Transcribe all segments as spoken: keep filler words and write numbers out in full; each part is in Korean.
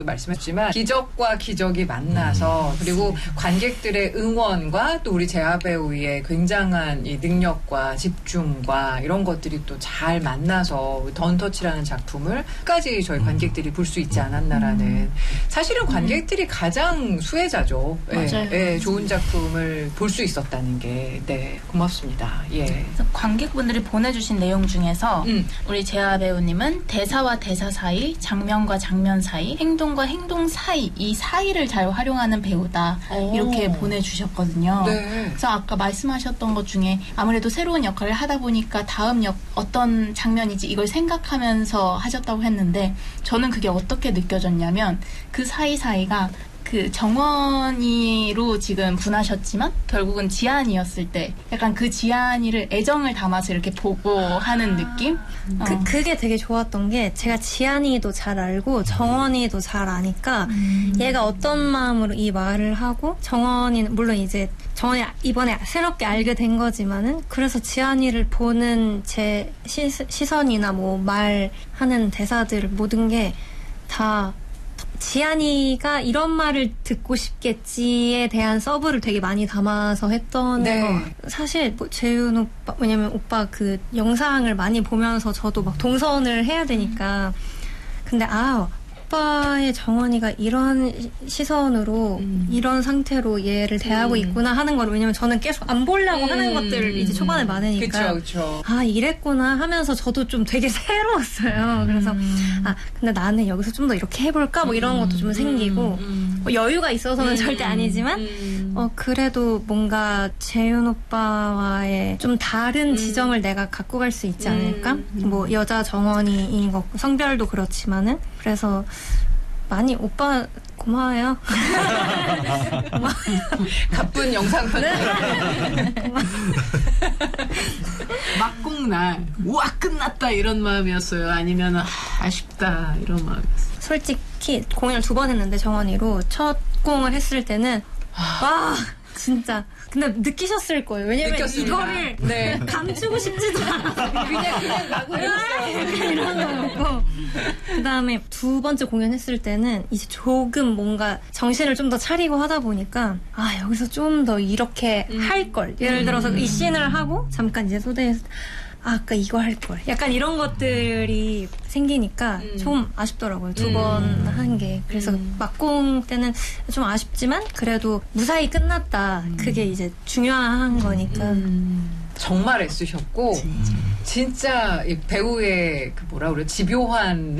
말씀했지만 기적과 기적이 만나서 그리고 관객들의 응원과 또 우리 재하 배우의 굉장한 이 능력과 집중과 이런 것들이 또 잘 만나서 던터치라는 작품을 끝까지 저희 관객들이 볼 수 있지 않았나라는 사실은 관객들이 가장 수혜자죠. 맞아요. 예, 예, 좋은 작품을 볼 수 있었다는 게 네, 고맙습니다. 예. 관객분들이 보내주신 내용 중에서 음. 우리 재하 배우님은 대사와 대사 사이, 장면과 장면 사이, 행동과 행동 사이 이 사이를 잘 활용하는 배우다 오. 이렇게 보내주셨거든요. 네. 그래서 아까 말씀하셨던 것 중에 아무래도 새로운 역할을 하다 보니까 다음 역 어떤 장면이지 이걸 생각하면서 하셨다고 했는데 저는 그게 어떻게 느껴졌냐면 그 사이사이가 그 정원이로 지금 분하셨지만 결국은 지안이었을 때 약간 그 지안이를 애정을 담아서 이렇게 보고 하는 느낌? 그, 어. 그게 되게 좋았던 게 제가 지안이도 잘 알고 정원이도 잘 아니까 음. 얘가 어떤 마음으로 이 말을 하고 정원이는 물론 이제 정원이 이번에 새롭게 알게 된 거지만은 그래서 지안이를 보는 제 시, 시선이나 뭐 말하는 대사들 모든 게 다 지안이가 이런 말을 듣고 싶겠지에 대한 서브를 되게 많이 담아서 했던 네. 거. 사실 뭐 재윤 오빠 왜냐면 오빠 그 영상을 많이 보면서 저도 막 동선을 해야 되니까 근데 아 오빠의 정원이가 이런 시선으로 음. 이런 상태로 얘를 대하고 음. 있구나 하는 걸 왜냐면 저는 계속 안 보려고 음. 하는 것들 이제 초반에 많으니까 그쵸, 그쵸. 아 이랬구나 하면서 저도 좀 되게 새로웠어요. 그래서 음. 아 근데 나는 여기서 좀 더 이렇게 해볼까 뭐 이런 것도 좀 생기고 음. 뭐 여유가 있어서는 음. 절대 아니지만 음. 어 그래도 뭔가 재윤 오빠와의 좀 다른 음. 지점을 내가 갖고 갈 수 있지 않을까? 음. 뭐 여자 정원이인 것 성별도 그렇지만은 그래서 많이 오빠 고마워요. 고마워요. 가쁜 영상 편지. 막공날 우와 끝났다 이런 마음이었어요? 아니면 아, 아쉽다 이런 마음이었어요? 솔직히 공연을 두 번 했는데 정원이로 첫 공을 했을 때는 와 진짜 근데 느끼셨을 거예요. 왜냐면 느꼈습니다. 이거를 네. 감추고 싶지도 않았어요. 그냥 그냥 나고 이런 거고 그 다음에 두 번째 공연했을 때는 이제 조금 뭔가 정신을 좀 더 차리고 하다 보니까 아 여기서 좀 더 이렇게 음. 할 걸. 예를 들어서 이 씬을 하고 잠깐 이제 소대에서 아, 아까 이거 할 걸. 약간 이런 것들이 생기니까 음. 좀 아쉽더라고요. 두 음. 번 한 게. 그래서 음. 막공 때는 좀 아쉽지만 그래도 무사히 끝났다. 음. 그게 이제 중요한 거니까. 음. 정말 애쓰셨고 진짜 이 배우의 그 뭐라 그래 집요한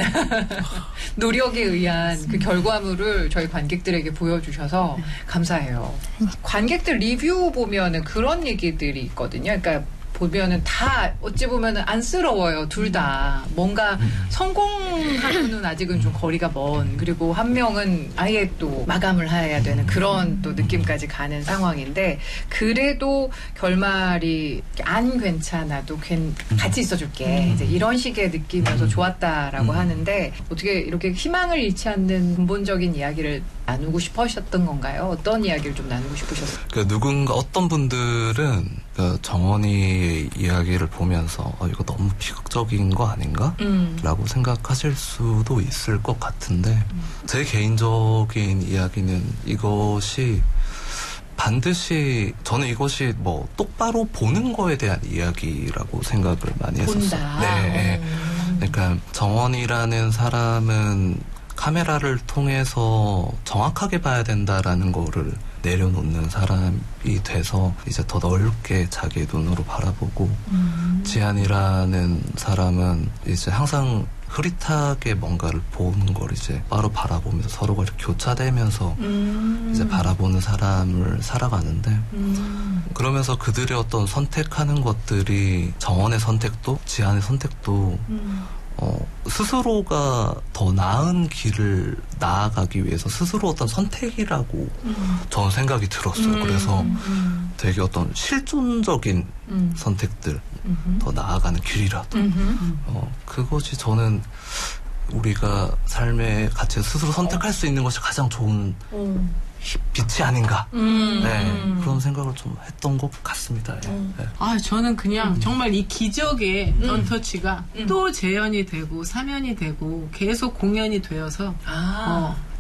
노력에 의한 그 결과물을 저희 관객들에게 보여주셔서 감사해요. 관객들 리뷰 보면은 그런 얘기들이 있거든요. 그러니까 보면은 다 어찌 보면은 안쓰러워요. 둘 다 뭔가 성공하고는 아직은 좀 거리가 먼 그리고 한 명은 아예 또 마감을 해야 되는 그런 또 느낌까지 가는 상황인데 그래도 결말이 안 괜찮아도 괜 같이 있어줄게 이제 이런 식의 느낌이어서 좋았다라고 하는데 어떻게 이렇게 희망을 잃지 않는 근본적인 이야기를 나누고 싶으셨던 건가요? 어떤 이야기를 좀 나누고 싶으셨어요? 그 누군가 어떤 분들은 그 정원이의 이야기를 보면서 어, 이거 너무 비극적인 거 아닌가? 음. 라고 생각하실 수도 있을 것 같은데 음. 제 개인적인 이야기는 이것이 반드시 저는 이것이 뭐 똑바로 보는 거에 대한 이야기라고 생각을 많이 했었어요. 본다. 네. 음. 그러니까 정원이라는 사람은 카메라를 통해서 정확하게 봐야 된다라는 거를 내려놓는 사람이 돼서 이제 더 넓게 자기의 눈으로 바라보고 음. 지안이라는 사람은 이제 항상 흐릿하게 뭔가를 보는 걸 이제 바로 바라보면서 서로가 이렇게 교차되면서 음. 이제 바라보는 사람을 살아가는데 음. 그러면서 그들의 어떤 선택하는 것들이 정원의 선택도 지안의 선택도 음. 어, 스스로가 더 나은 길을 나아가기 위해서 스스로 어떤 선택이라고 음. 저는 생각이 들었어요. 음. 그래서 음. 되게 어떤 실존적인 음. 선택들, 음흠. 더 나아가는 길이라도 어, 그것이 저는 우리가 삶의 가치를 스스로 선택할 수 있는 것이 가장 좋은 음. 빛이 아닌가. 음. 네, 그런 생각을 좀 했던 것 같습니다. 예. 음. 네. 아, 저는 그냥 정말 이 기적의 음. 던터치가 음. 또 재연이 되고 사면이 되고 계속 공연이 되어서 아. 어,